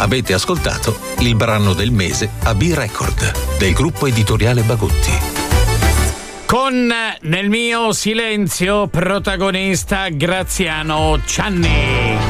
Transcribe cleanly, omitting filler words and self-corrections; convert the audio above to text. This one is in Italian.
Avete ascoltato il brano del mese a B-Record del gruppo editoriale Bagotti. Con Nel mio silenzio protagonista Graziano Cianni.